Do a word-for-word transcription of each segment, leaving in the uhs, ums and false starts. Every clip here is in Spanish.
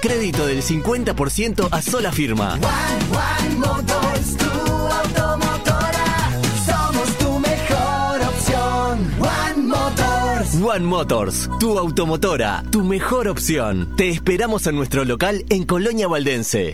Crédito del cincuenta por ciento a sola firma. One, One Motors, tu automotora. Somos tu mejor opción. One Motors. One Motors, tu automotora, tu mejor opción. Te esperamos en nuestro local en Colonia Valdense.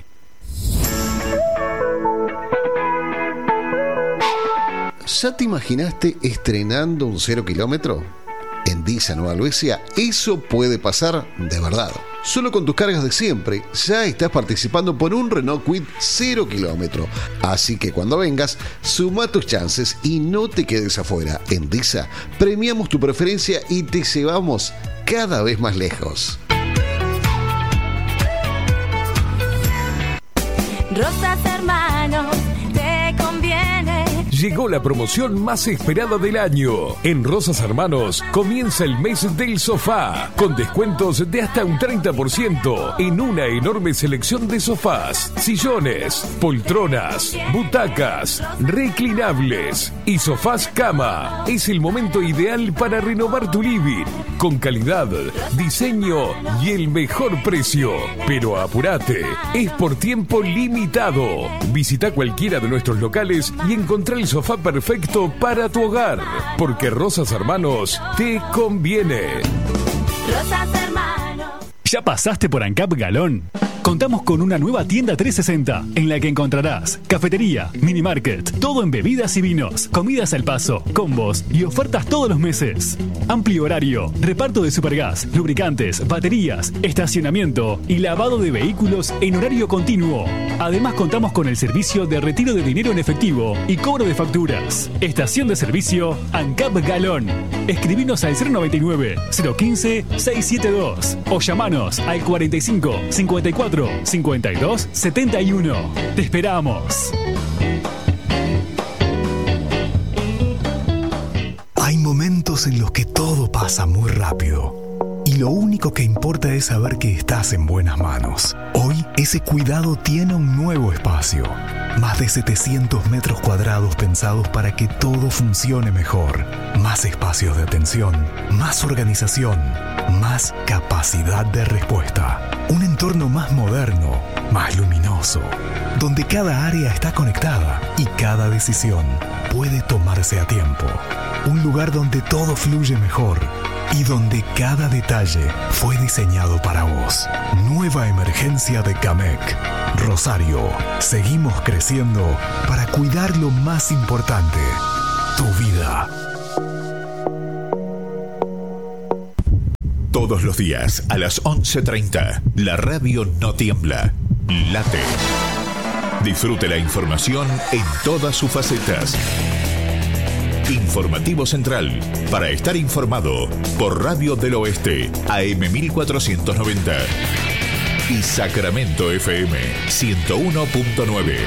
¿Ya te imaginaste estrenando un cero kilómetro? En Disa Nueva Albesia, eso puede pasar de verdad. Solo con tus cargas de siempre, ya estás participando por un Renault Kwid cero kilómetro. Así que cuando vengas, suma tus chances y no te quedes afuera. En Disa, premiamos tu preferencia y te llevamos cada vez más lejos. Rosas Hermanos, te conviene. Llegó la promoción más esperada del año. En Rosas Hermanos comienza el mes del sofá, con descuentos de hasta un treinta por ciento en una enorme selección de sofás, sillones, poltronas, butacas, reclinables y sofás cama. Es el momento ideal para renovar tu living, con calidad, diseño y el mejor precio. Pero apurate, es por tiempo limitado. Visita cualquiera de nuestros locales y encontrá el sofá perfecto para tu hogar, porque Rosas Hermanos te conviene. Rosas Hermanos. ¿Ya pasaste por ANCAP Galón? Contamos con una nueva tienda trescientos sesenta en la que encontrarás cafetería, mini market, todo en bebidas y vinos, comidas al paso, combos y ofertas todos los meses. Amplio horario, reparto de supergas, lubricantes, baterías, estacionamiento y lavado de vehículos en horario continuo. Además contamos con el servicio de retiro de dinero en efectivo y cobro de facturas. Estación de servicio ANCAP Galón. Escribinos al cero noventa y nueve, cero quince, seiscientos setenta y dos o llamanos al cuarenta y cinco, cincuenta y cuatro, cincuenta y dos, setenta y uno. Te esperamos. Hay momentos en los que todo pasa muy rápido y lo único que importa es saber que estás en buenas manos. Hoy ese cuidado tiene un nuevo espacio. Más de setecientos metros cuadrados pensados para que todo funcione mejor. Más espacios de atención, más organización, más capacidad de respuesta. Un entorno más moderno, más luminoso, donde cada área está conectada y cada decisión puede tomarse a tiempo. Un lugar donde todo fluye mejor y donde cada detalle fue diseñado para vos. Nueva emergencia de Camec. Rosario, seguimos creciendo para cuidar lo más importante, tu vida. Todos los días a las once treinta, la radio no tiembla, late. Disfrute la información en todas sus facetas. Informativo Central, para estar informado, por Radio del Oeste, A M mil cuatrocientos noventa. Y Sacramento F M, ciento uno punto nueve.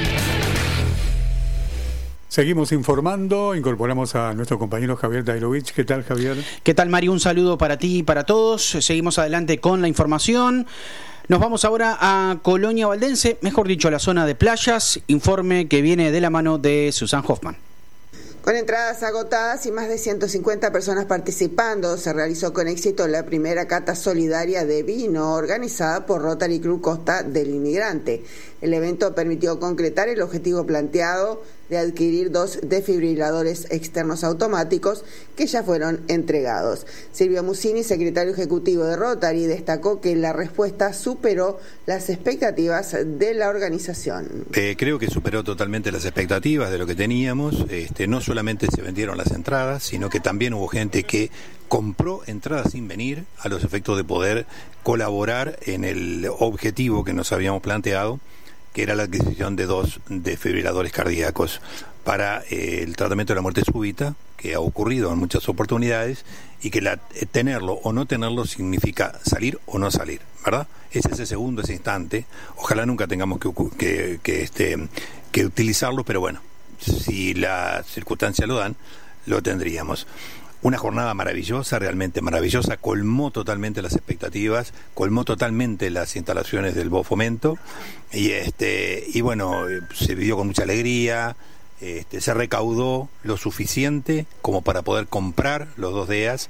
Seguimos informando, incorporamos a nuestro compañero Javier Dairovich. ¿Qué tal, Javier? ¿Qué tal, Mario? Un saludo para ti y para todos. Seguimos adelante con la información. Nos vamos ahora a Colonia Valdense, mejor dicho, a la zona de playas. Informe que viene de la mano de Susan Hoffman. Con entradas agotadas y más de ciento cincuenta personas participando, se realizó con éxito la primera cata solidaria de vino organizada por Rotary Club Costa del Inmigrante. El evento permitió concretar el objetivo planteado de adquirir dos desfibriladores externos automáticos que ya fueron entregados. Silvio Musini, secretario ejecutivo de Rotary, destacó que la respuesta superó las expectativas de la organización. Eh, creo que superó totalmente las expectativas de lo que teníamos. Este, no solamente se vendieron las entradas, sino que también hubo gente que compró entradas sin venir, a los efectos de poder colaborar en el objetivo que nos habíamos planteado, que era la adquisición de dos desfibriladores cardíacos para eh, el tratamiento de la muerte súbita, que ha ocurrido en muchas oportunidades, y que la, eh, tenerlo o no tenerlo significa salir o no salir, ¿verdad? Es ese segundo, ese instante. Ojalá nunca tengamos que, que, que, este, que utilizarlo, pero bueno, si las circunstancias lo dan, lo tendríamos. Una jornada maravillosa, realmente maravillosa, colmó totalmente las expectativas, colmó totalmente las instalaciones del Bofomento, y este y bueno, se vivió con mucha alegría, este, se recaudó lo suficiente como para poder comprar los dos D E As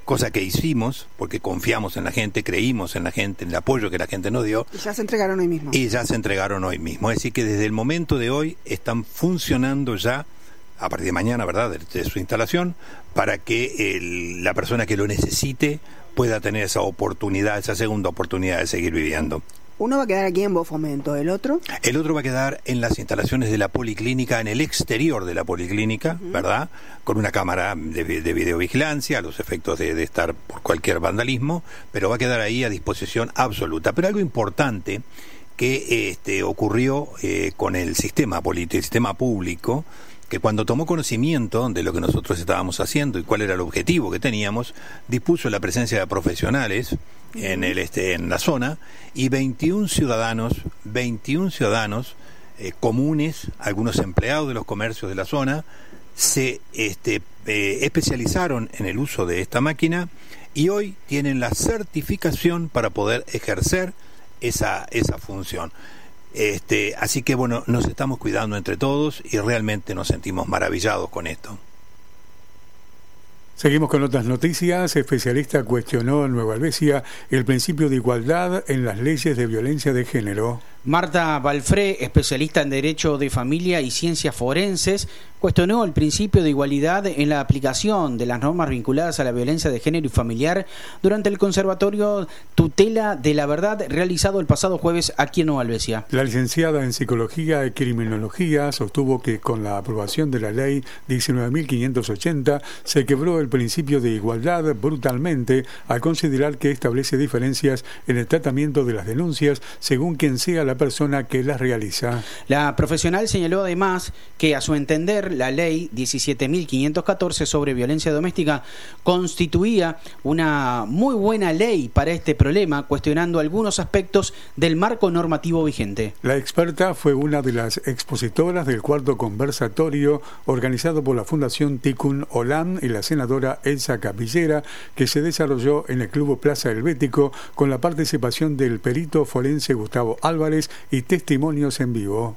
cosa que hicimos porque confiamos en la gente, creímos en la gente, en el apoyo que la gente nos dio. Y ya se entregaron hoy mismo. Y ya se entregaron hoy mismo. Es decir, que desde el momento de hoy están funcionando ya, a partir de mañana, ¿verdad?, de, de su instalación, para que el, la persona que lo necesite pueda tener esa oportunidad, esa segunda oportunidad de seguir viviendo. Uno va a quedar aquí en Bofomento, ¿el otro? El otro va a quedar en las instalaciones de la policlínica, en el exterior de la policlínica, uh-huh. ¿verdad? Con una cámara de, de videovigilancia, a los efectos de, de estar por cualquier vandalismo, pero va a quedar ahí a disposición absoluta. Pero algo importante que este, ocurrió eh, con el sistema político, el sistema público, que cuando tomó conocimiento de lo que nosotros estábamos haciendo y cuál era el objetivo que teníamos, dispuso la presencia de profesionales en el este en la zona y veintiún ciudadanos, veintiún ciudadanos eh, comunes, algunos empleados de los comercios de la zona, se este, eh, especializaron en el uso de esta máquina y hoy tienen la certificación para poder ejercer esa, esa función. Este, así que bueno, nos estamos cuidando entre todos y realmente nos sentimos maravillados con esto. Seguimos con otras noticias. Especialista cuestionó en Nueva Albesia el principio de igualdad en las leyes de violencia de género. Marta Balfré, especialista en Derecho de Familia y Ciencias Forenses, cuestionó el principio de igualdad en la aplicación de las normas vinculadas a la violencia de género y familiar durante el Conservatorio Tutela de la Verdad realizado el pasado jueves aquí en Nueva Albesia. La licenciada en Psicología y Criminología sostuvo que con la aprobación de la Ley diecinueve mil quinientos ochenta se quebró el principio de igualdad brutalmente al considerar que establece diferencias en el tratamiento de las denuncias según quien sea la persona que las realiza. La profesional señaló además que a su entender la ley diecisiete mil quinientos catorce sobre violencia doméstica constituía una muy buena ley para este problema, cuestionando algunos aspectos del marco normativo vigente. La experta fue una de las expositoras del cuarto conversatorio organizado por la Fundación Tikkun Olam y la senadora Elsa Capillera, que se desarrolló en el Club Plaza Helvético con la participación del perito forense Gustavo Álvarez y testimonios en vivo.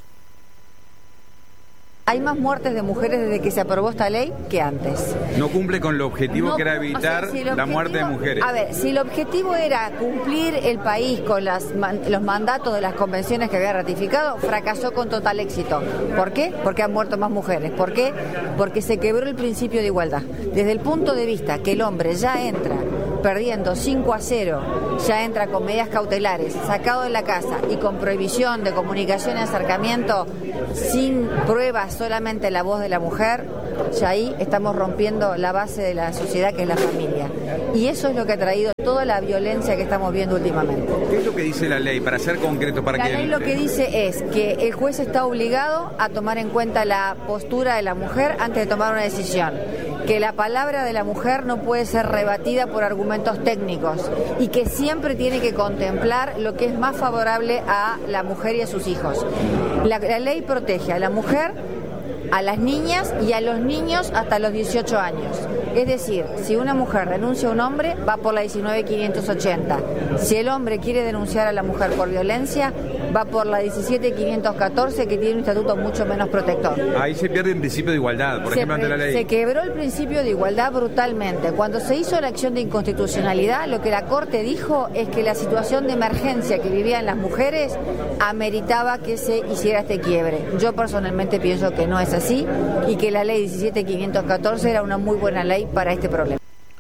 Hay más muertes de mujeres desde que se aprobó esta ley que antes. No cumple con el objetivo no, que era evitar o sea, si la muerte de mujeres. A ver, si el objetivo era cumplir el país con las, los mandatos de las convenciones que había ratificado, fracasó con total éxito. ¿Por qué? Porque han muerto más mujeres. ¿Por qué? Porque se quebró el principio de igualdad. Desde el punto de vista que el hombre ya entra perdiendo cinco a cero, ya entra con medidas cautelares, sacado de la casa y con prohibición de comunicación y acercamiento sin pruebas, solamente la voz de la mujer, ya ahí estamos rompiendo la base de la sociedad, que es la familia. Y eso es lo que ha traído toda la violencia que estamos viendo últimamente. ¿Qué es lo que dice la ley? Para ser concreto, para la que... La ley lo que dice es que el juez está obligado a tomar en cuenta la postura de la mujer antes de tomar una decisión, que la palabra de la mujer no puede ser rebatida por argumentos técnicos y que siempre tiene que contemplar lo que es más favorable a la mujer y a sus hijos. La, la ley protege a la mujer, a las niñas y a los niños hasta los dieciocho años. Es decir, si una mujer denuncia a un hombre, va por la diecinueve mil quinientos ochenta. Si el hombre quiere denunciar a la mujer por violencia, va por la diecisiete mil quinientos catorce, que tiene un estatuto mucho menos protector. Ahí se pierde el principio de igualdad, por se, ejemplo, ante la ley. Se quebró el principio de igualdad brutalmente. Cuando se hizo la acción de inconstitucionalidad, lo que la Corte dijo es que la situación de emergencia que vivían las mujeres ameritaba que se hiciera este quiebre. Yo personalmente pienso que no es así y que la ley diecisiete mil quinientos catorce era una muy buena ley para este problema.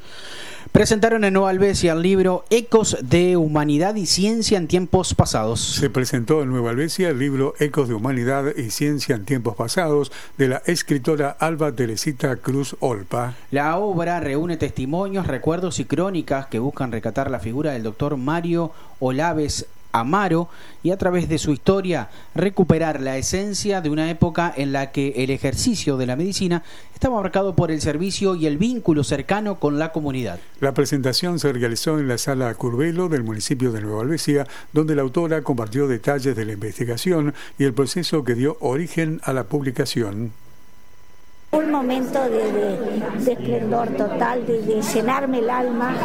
Presentaron en Nueva Albesia el libro Ecos de Humanidad y Ciencia en Tiempos Pasados. Se presentó en Nueva Albesia el libro Ecos de Humanidad y Ciencia en Tiempos Pasados de la escritora Alba Teresita Cruz Olpa. La obra reúne testimonios, recuerdos y crónicas que buscan recatar la figura del doctor Mario Olaves Amaro y a través de su historia recuperar la esencia de una época en la que el ejercicio de la medicina estaba marcado por el servicio y el vínculo cercano con la comunidad. La presentación se realizó en la Sala Curvelo del municipio de Nueva Albesia, donde la autora compartió detalles de la investigación y el proceso que dio origen a la publicación. Un momento de, de, de esplendor total, de, de llenarme el alma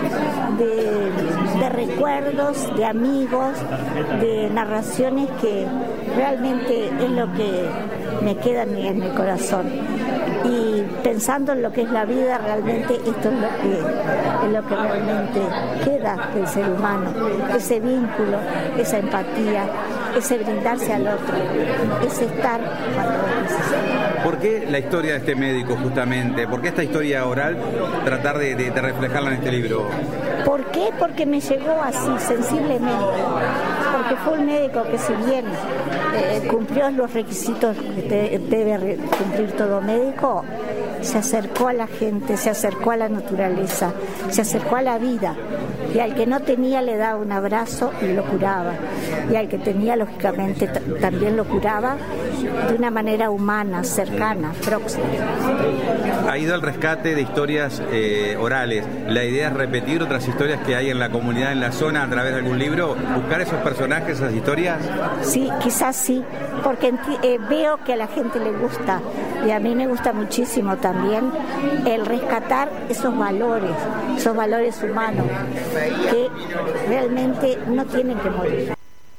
de, de recuerdos, de amigos, de narraciones que realmente es lo que me queda en mi, en mi corazón. y pensando en lo que es la vida, realmente esto es lo que, es lo que realmente queda del ser humano, ese vínculo, esa empatía, ese brindarse al otro, ese estar cuando es necesario. ¿Por qué la historia de este médico justamente? ¿Por qué esta historia oral tratar de, de, de reflejarla en este libro? ¿Por qué? Porque me llegó así, sensiblemente, porque fue un médico que si bien eh, cumplió los requisitos que te, debe cumplir todo médico, se acercó a la gente, se acercó a la naturaleza, se acercó a la vida, y al que no tenía le daba un abrazo y lo curaba, y al que tenía lógicamente t- también lo curaba de una manera humana, cercana, próxima. Ha ido al rescate de historias eh, orales. La idea es repetir otras historias que hay en la comunidad, en la zona, a través de algún libro, buscar esos personajes, esas historias. Sí, quizás sí, porque enti- eh, veo que a la gente le gusta, y a mí me gusta muchísimo también el rescatar esos valores, esos valores humanos que realmente no tienen que morir.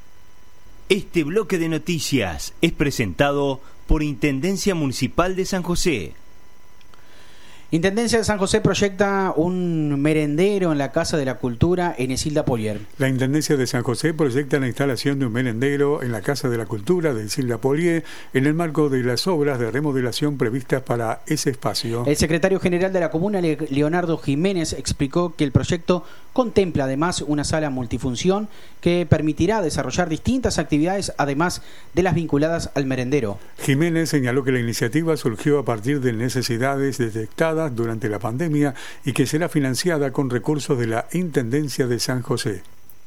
Este bloque de noticias es presentado por Intendencia Municipal de San José. Intendencia de San José proyecta un merendero en la Casa de la Cultura en Isilda Polier. La Intendencia de San José proyecta la instalación de un merendero en la Casa de la Cultura de Isilda Polier en el marco de las obras de remodelación previstas para ese espacio. El secretario general de la comuna, Leonardo Jiménez, explicó que el proyecto contempla además una sala multifunción que permitirá desarrollar distintas actividades, además de las vinculadas al merendero. Jiménez señaló que la iniciativa surgió a partir de necesidades detectadas durante la pandemia y que será financiada con recursos de la Intendencia de San José.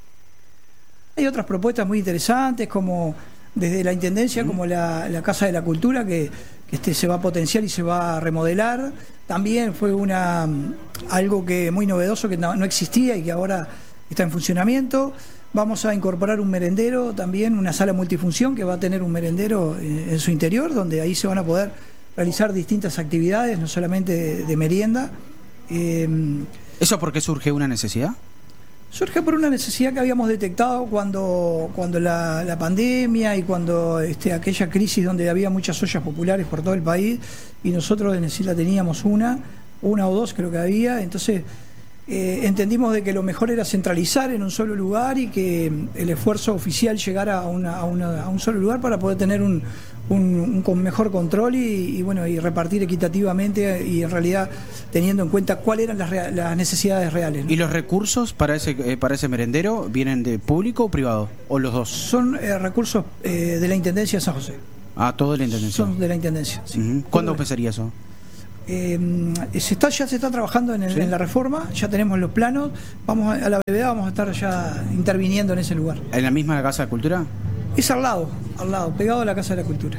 Hay otras propuestas muy interesantes, como desde la Intendencia, como la, la Casa de la Cultura, que, que este se va a potenciar y se va a remodelar. También fue una algo que muy novedoso, que no, no existía y que ahora está en funcionamiento. Vamos a incorporar un merendero, también una sala multifunción que va a tener un merendero en, en su interior, donde ahí se van a poder realizar distintas actividades, no solamente de, de merienda. Eh, ¿Eso por qué surge una necesidad? Surge por una necesidad que habíamos detectado cuando, cuando la, la pandemia y cuando este, aquella crisis donde había muchas ollas populares por todo el país, y nosotros en Isilda teníamos una, una o dos creo que había, entonces eh, entendimos de que lo mejor era centralizar en un solo lugar y que el esfuerzo oficial llegara a, una, a, una, a un solo lugar para poder tener un, un, un con mejor control y, y bueno y repartir equitativamente y en realidad teniendo en cuenta cuáles eran las, rea- las necesidades reales, ¿no? ¿Y los recursos para ese eh, para ese merendero vienen de público o privado? ¿O los dos? Son eh, recursos eh, de la Intendencia de San José. Ah, todo de la Intendencia. Son de la Intendencia, sí. Uh-huh. ¿Cuándo empezaría eso? Eh, se está, ya se está trabajando en, el, ¿Sí? en la reforma, ya tenemos los planos, vamos a, a la brevedad vamos a estar ya interviniendo en ese lugar. ¿En la misma Casa de Cultura? Es al lado, al lado, pegado a la Casa de la Cultura.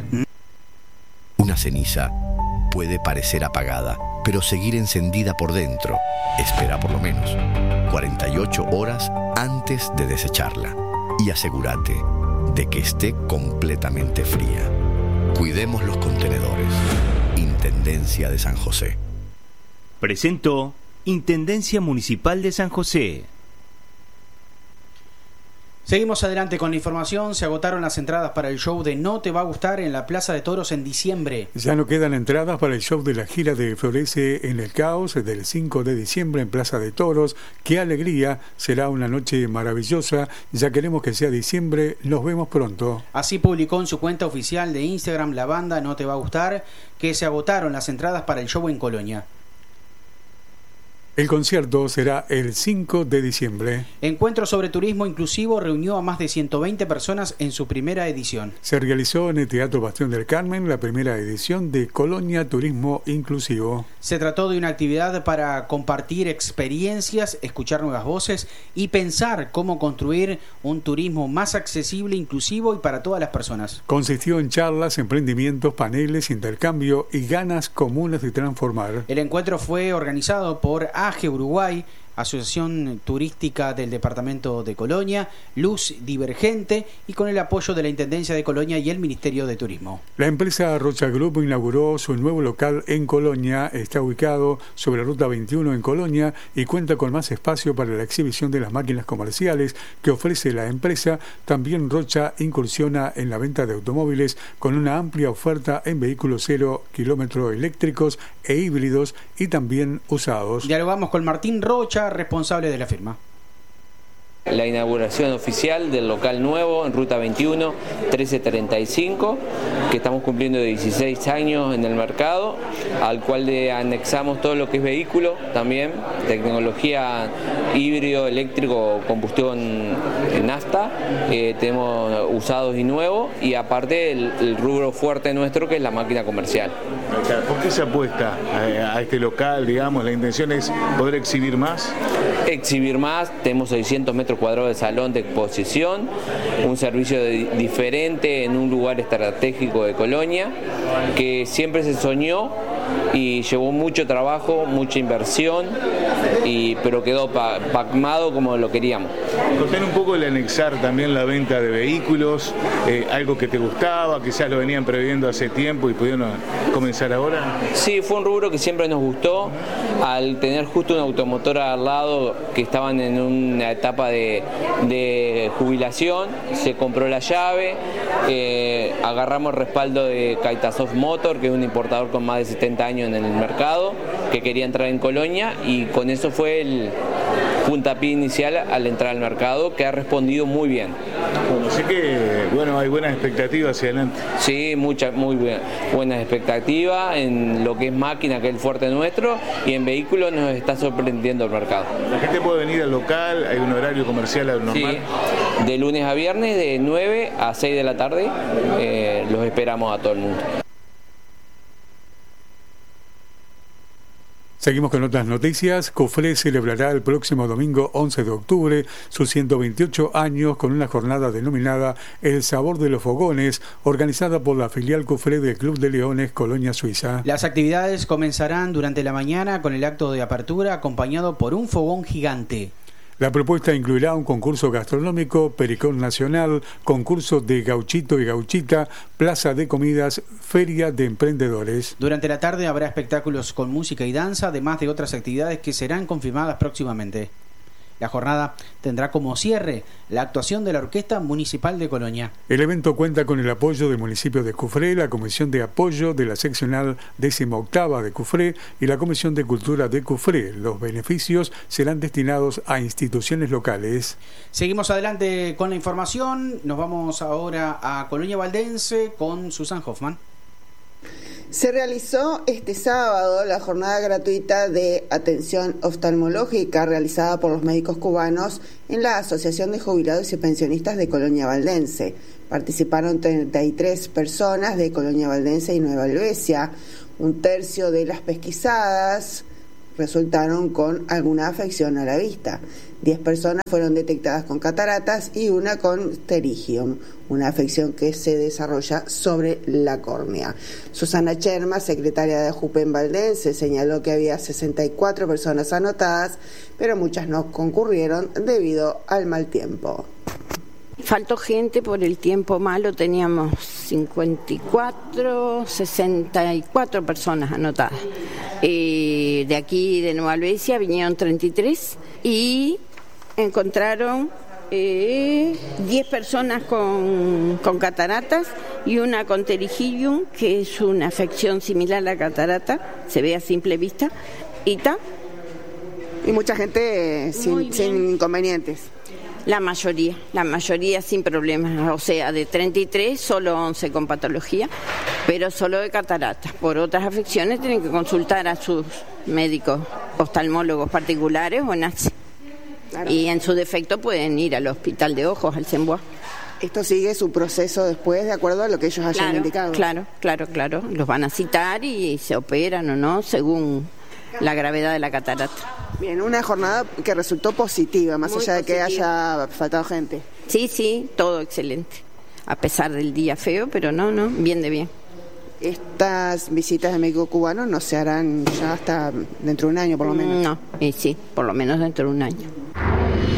Una ceniza puede parecer apagada, pero seguir encendida por dentro. Espera por lo menos cuarenta y ocho horas antes de desecharla y asegúrate de que esté completamente fría. Cuidemos los contenedores. Intendencia de San José. Presentó Intendencia Municipal de San José. Seguimos adelante con la información. Se agotaron las entradas para el show de No Te Va a Gustar en la Plaza de Toros en diciembre. Ya no quedan entradas para el show de la gira de Florece en el Caos del cinco de diciembre en Plaza de Toros. ¡Qué alegría! Será una noche maravillosa. Ya queremos que sea diciembre. Nos vemos pronto. Así publicó en su cuenta oficial de Instagram la banda No Te Va a Gustar que se agotaron las entradas para el show en Colonia. El concierto será el cinco de diciembre. Encuentro sobre Turismo Inclusivo reunió a más de ciento veinte personas en su primera edición. Se realizó en el Teatro Bastión del Carmen la primera edición de Colonia Turismo Inclusivo. Se trató de una actividad para compartir experiencias, escuchar nuevas voces y pensar cómo construir un turismo más accesible, inclusivo y para todas las personas. Consistió en charlas, emprendimientos, paneles, intercambio y ganas comunes de transformar. El encuentro fue organizado por A G E Uruguay, Asociación Turística del Departamento de Colonia, Luz Divergente y con el apoyo de la Intendencia de Colonia y el Ministerio de Turismo. La empresa Rocha Group inauguró su nuevo local en Colonia. Está ubicado sobre la Ruta veintiuno en Colonia y cuenta con más espacio para la exhibición de las máquinas comerciales que ofrece la empresa. También Rocha incursiona en la venta de automóviles con una amplia oferta en vehículos cero kilómetro eléctricos e híbridos y también usados. Dialogamos con Martín Rocha, responsable de la firma. La inauguración oficial del local nuevo en Ruta veintiuno, trece treinta y cinco, que estamos cumpliendo dieciséis años en el mercado, al cual le anexamos todo lo que es vehículo, también tecnología híbrido, eléctrico, combustión en nafta, eh, tenemos usados y nuevos, y aparte el, el rubro fuerte nuestro que es la máquina comercial. ¿Por qué se apuesta a, a este local, digamos? ¿La intención es poder exhibir más? Exhibir más, tenemos seiscientos metros cuadrados de salón de exposición, un servicio de, diferente en un lugar estratégico de Colonia, que siempre se soñó y llevó mucho trabajo, mucha inversión, y, pero quedó pa, pacmado como lo queríamos. Contanos un poco el anexar también la venta de vehículos, eh, algo que te gustaba, quizás lo venían previendo hace tiempo y pudieron comenzar ahora. Sí, fue un rubro que siempre nos gustó, al tener justo una automotora al lado que estaban en una etapa de, de jubilación, se compró la llave, eh, agarramos el respaldo de Kaitasoft Motor, que es un importador con más de setenta años en el mercado, que quería entrar en Colonia, y con eso fue el puntapié inicial al entrar al mercado, que ha respondido muy bien. Bueno, sé que bueno, hay buenas expectativas hacia adelante. Sí, muchas, muy buenas expectativas en lo que es máquina, que es el fuerte nuestro, y en vehículos nos está sorprendiendo el mercado. ¿La gente puede venir al local? ¿Hay un horario comercial normal? Sí, de lunes a viernes, de nueve a seis de la tarde, eh, los esperamos a todo el mundo. Seguimos con otras noticias. Cufré celebrará el próximo domingo once de octubre sus ciento veintiocho años con una jornada denominada El Sabor de los Fogones, organizada por la filial Cufré del Club de Leones Colonia Suiza. Las actividades comenzarán durante la mañana con el acto de apertura acompañado por un fogón gigante. La propuesta incluirá un concurso gastronómico, pericón nacional, concurso de gauchito y gauchita, plaza de comidas, feria de emprendedores. Durante la tarde habrá espectáculos con música y danza, además de otras actividades que serán confirmadas próximamente. La jornada tendrá como cierre la actuación de la Orquesta Municipal de Colonia. El evento cuenta con el apoyo del municipio de Cufré, la Comisión de Apoyo de la Seccional decimoctava de Cufré y la Comisión de Cultura de Cufré. Los beneficios serán destinados a instituciones locales. Seguimos adelante con la información. Nos vamos ahora a Colonia Valdense con Susan Hoffman. Se realizó este sábado la jornada gratuita de atención oftalmológica realizada por los médicos cubanos en la Asociación de Jubilados y Pensionistas de Colonia Valdense. Participaron treinta y tres personas de Colonia Valdense y Nueva Helvecia. Un tercio de las pesquisadas resultaron con alguna afección a la vista. Diez personas fueron detectadas con cataratas y una con pterigium, una afección que se desarrolla sobre la córnea. Susana Cherma, secretaria de Jupen Valdense, señaló que había sesenta y cuatro personas anotadas, pero muchas no concurrieron debido al mal tiempo. Faltó gente por el tiempo malo, teníamos cincuenta y cuatro, sesenta y cuatro personas anotadas. Eh, de aquí de Nueva Helvecia vinieron treinta y tres y encontraron eh, diez personas con, con cataratas y una con pterigium, que es una afección similar a la catarata, se ve a simple vista, y ta. Y mucha gente eh, sin, sin inconvenientes. La mayoría, la mayoría sin problemas, o sea, de treinta y tres, solo once con patología, pero solo de cataratas. Por otras afecciones tienen que consultar a sus médicos oftalmólogos particulares o en A C E. Claro. Y en su defecto pueden ir al hospital de ojos, al CEMBUA. Esto sigue su proceso después de acuerdo a lo que ellos hayan claro, indicado. Claro, claro, claro. Los van a citar y se operan o no, según la gravedad de la catarata. Bien, una jornada que resultó positiva, más Muy allá positiva. de que haya faltado gente. Sí, sí, todo excelente. A pesar del día feo, pero no, no, bien de bien. Estas visitas de médico cubano no se harán ya hasta dentro de un año, por lo menos. No, y sí, por lo menos dentro de un año.